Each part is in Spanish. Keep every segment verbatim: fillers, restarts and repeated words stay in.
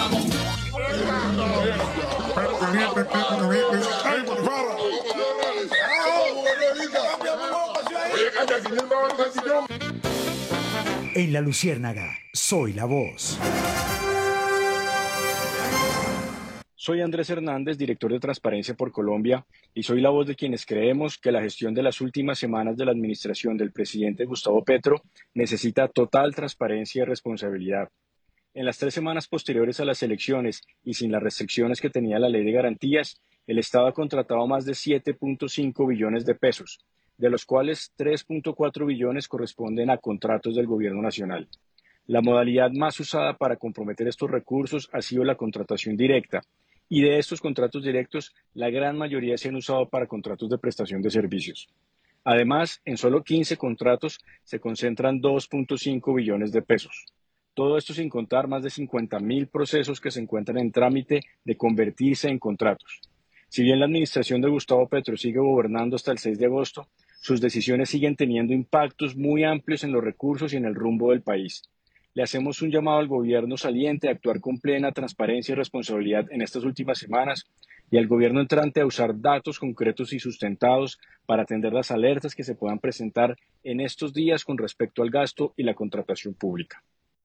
En La Luciérnaga, soy la voz. Soy Andrés Hernández, director de Transparencia por Colombia, y soy la voz de quienes creemos que la gestión de las últimas semanas de la administración del presidente Gustavo Petro necesita total transparencia y responsabilidad. En las tres semanas posteriores a las elecciones y sin las restricciones que tenía la Ley de Garantías, el Estado ha contratado más de siete punto cinco billones de pesos, de los cuales tres punto cuatro billones corresponden a contratos del Gobierno Nacional. La modalidad más usada para comprometer estos recursos ha sido la contratación directa, y de estos contratos directos, la gran mayoría se han usado para contratos de prestación de servicios. Además, en solo quince contratos se concentran dos punto cinco billones de pesos. Todo esto sin contar más de cincuenta mil procesos que se encuentran en trámite de convertirse en contratos. Si bien la administración de Gustavo Petro sigue gobernando hasta el seis de agosto, sus decisiones siguen teniendo impactos muy amplios en los recursos y en el rumbo del país. Le hacemos un llamado al gobierno saliente a actuar con plena transparencia y responsabilidad en estas últimas semanas y al gobierno entrante a usar datos concretos y sustentados para atender las alertas que se puedan presentar en estos días con respecto al gasto y la contratación pública.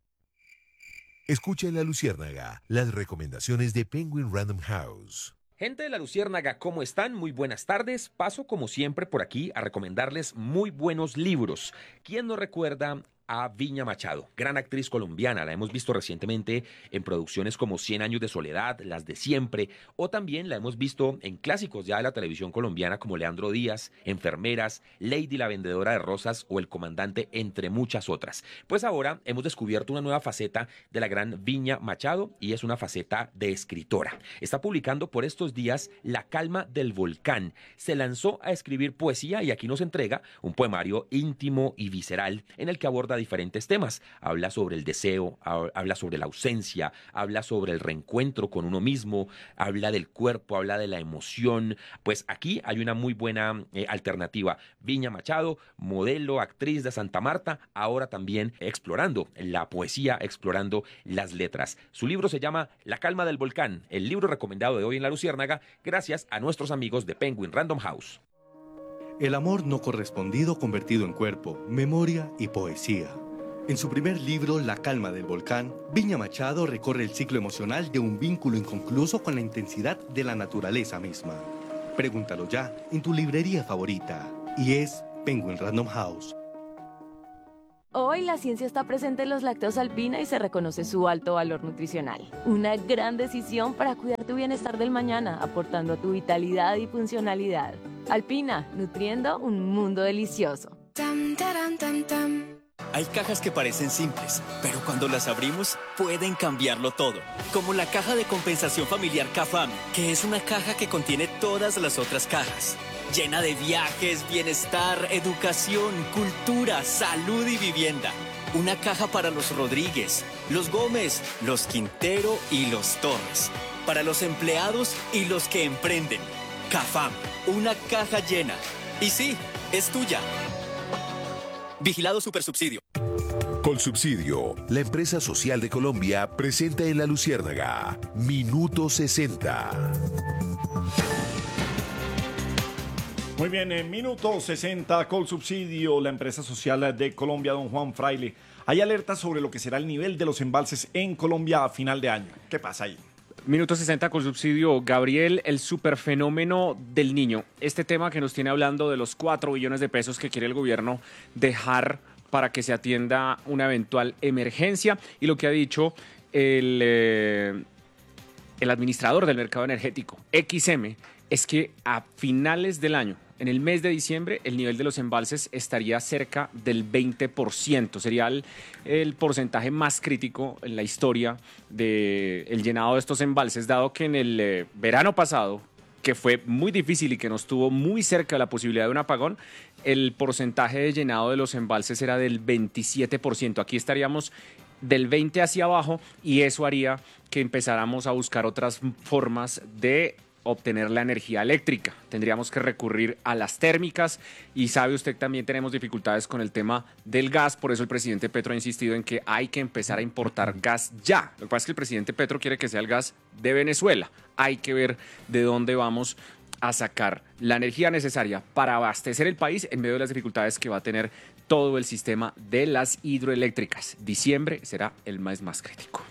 Escucha en La Luciérnaga las recomendaciones de Penguin Random House. Gente de La Luciérnaga, ¿cómo están? Muy buenas tardes. Paso como siempre por aquí a recomendarles muy buenos libros. ¿Quién no recuerda a Viña Machado, gran actriz colombiana? La hemos visto recientemente en producciones como Cien años de soledad, Las de siempre, o también la hemos visto en clásicos ya de la televisión colombiana como Leandro Díaz, Enfermeras, Lady la vendedora de rosas o El comandante, entre muchas otras. Pues ahora hemos descubierto una nueva faceta de la gran Viña Machado y es una faceta de escritora. Está publicando por estos días La calma del volcán. Se lanzó a escribir poesía y aquí nos entrega un poemario íntimo y visceral en el que aborda diferentes temas. Habla sobre el deseo, habla sobre la ausencia, habla sobre el reencuentro con uno mismo, habla del cuerpo, habla de la emoción. Pues aquí hay una muy buena eh, alternativa. Viña Machado, modelo, actriz de Santa Marta, ahora también explorando la poesía, explorando las letras. Su libro se llama La calma del volcán, el libro recomendado de hoy en La Luciérnaga, gracias a nuestros amigos de Penguin Random House. El amor no correspondido convertido en cuerpo, memoria y poesía. En su primer libro, La calma del volcán, Viña Machado recorre el ciclo emocional de un vínculo inconcluso con la intensidad de la naturaleza misma. Pregúntalo ya en tu librería favorita. Y es Penguin Random House. Hoy la ciencia está presente en los lácteos Alpina y se reconoce su alto valor nutricional. Una gran decisión para cuidar tu bienestar del mañana, aportando a tu vitalidad y funcionalidad. Alpina, nutriendo un mundo delicioso. Tam, taram, tam, tam. Hay cajas que parecen simples, pero cuando las abrimos pueden cambiarlo todo. Como la caja de compensación familiar CAFAM, que es una caja que contiene todas las otras cajas. Llena de viajes, bienestar, educación, cultura, salud y vivienda. Una caja para los Rodríguez, los Gómez, los Quintero y los Torres. Para los empleados y los que emprenden. CAFAM, una caja llena. Y sí, es tuya. Vigilado Supersubsidio. Colsubsidio, la empresa social de Colombia, presenta en La Luciérnaga Minuto sesenta. Muy bien, en Minuto sesenta, Colsubsidio, la empresa social de Colombia, don Juan Fraile. Hay alertas sobre lo que será el nivel de los embalses en Colombia a final de año. ¿Qué pasa ahí? Minuto sesenta con subsidio. Gabriel, el superfenómeno del niño. Este tema que nos tiene hablando de los cuatro billones de pesos que quiere el gobierno dejar para que se atienda una eventual emergencia. Y lo que ha dicho el, eh, el administrador del mercado energético, X M, es que a finales del año, en el mes de diciembre, el nivel de los embalses estaría cerca del veinte por ciento. Sería el, el porcentaje más crítico en la historia del llenado de estos embalses, dado que en el eh, verano pasado, que fue muy difícil y que nos tuvo muy cerca de la posibilidad de un apagón, el porcentaje de llenado de los embalses era del veintisiete por ciento. Aquí estaríamos del veinte hacia abajo y eso haría que empezáramos a buscar otras formas de obtener la energía eléctrica. Tendríamos que recurrir a las térmicas y sabe usted también tenemos dificultades con el tema del gas, por eso el presidente Petro ha insistido en que hay que empezar a importar gas ya. Lo que pasa es que el presidente Petro quiere que sea el gas de Venezuela. Hay que ver de dónde vamos a sacar la energía necesaria para abastecer el país en medio de las dificultades que va a tener todo el sistema de las hidroeléctricas. Diciembre será el mes más crítico.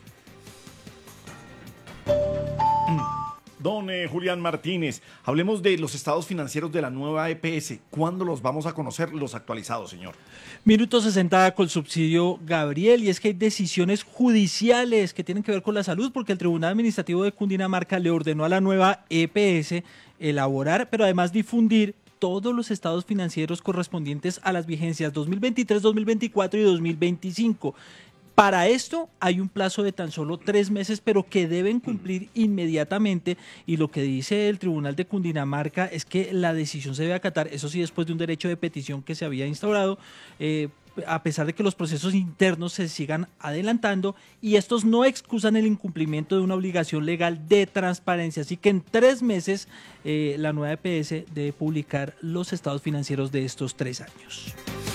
Don eh, Julián Martínez, hablemos de los estados financieros de la nueva E P S. ¿Cuándo los vamos a conocer, los actualizados, señor? Minuto sesenta con subsidio, Gabriel, y es que hay decisiones judiciales que tienen que ver con la salud, porque el Tribunal Administrativo de Cundinamarca le ordenó a la nueva E P S elaborar, pero además difundir todos los estados financieros correspondientes a las vigencias dos mil veintitrés, dos mil veinticuatro y dos mil veinticinco. Para esto hay un plazo de tan solo tres meses, pero que deben cumplir inmediatamente, y lo que dice el Tribunal de Cundinamarca es que la decisión se debe acatar, eso sí, después de un derecho de petición que se había instaurado, eh, a pesar de que los procesos internos se sigan adelantando, y estos no excusan el incumplimiento de una obligación legal de transparencia. Así que en tres meses eh, la nueva E P S debe publicar los estados financieros de estos tres años.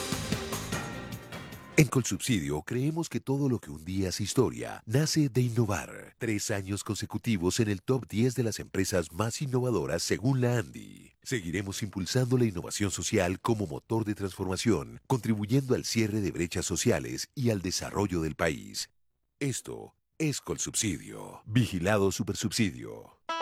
En Colsubsidio creemos que todo lo que un día es historia nace de innovar. Tres años consecutivos en el top diez de las empresas más innovadoras según la ANDI. Seguiremos impulsando la innovación social como motor de transformación, contribuyendo al cierre de brechas sociales y al desarrollo del país. Esto es Colsubsidio. Vigilado Supersubsidio.